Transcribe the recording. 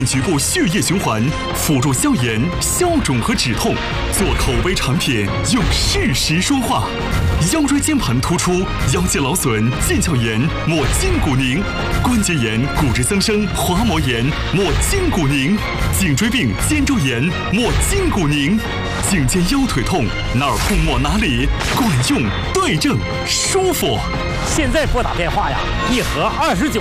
局部血液循环，辅助消炎、消肿和止痛。做口碑产品，用事实说话。腰椎间盘突出、腰间劳损、腱鞘炎，抹筋骨宁；关节炎、骨质增生、滑膜炎，抹筋骨宁；颈椎病、肩周炎，抹筋骨宁；颈肩腰腿痛，哪儿痛抹哪里，管用、对症、舒服。 现在拨打电话呀，1盒29。